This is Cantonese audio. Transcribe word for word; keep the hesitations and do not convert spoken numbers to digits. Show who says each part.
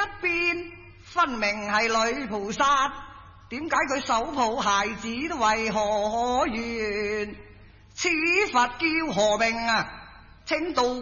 Speaker 1: 邊，分明係女菩薩，點解佢手抱孩子都為何可願？此佛叫何名啊？請道